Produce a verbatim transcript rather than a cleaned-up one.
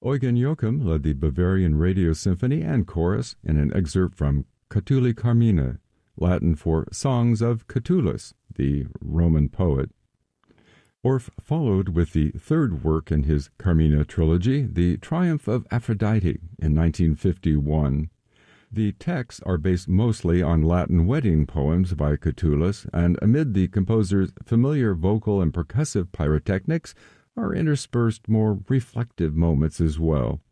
Eugen Joachim led the Bavarian Radio Symphony and Chorus in an excerpt from Catulli Carmina, Latin for Songs of Catullus, the Roman poet. Orff followed with the third work in his Carmina trilogy, The Triumph of Aphrodite, in nineteen fifty-one. The texts are based mostly on Latin wedding poems by Catullus, and amid the composer's familiar vocal and percussive pyrotechnics are interspersed more reflective moments as well.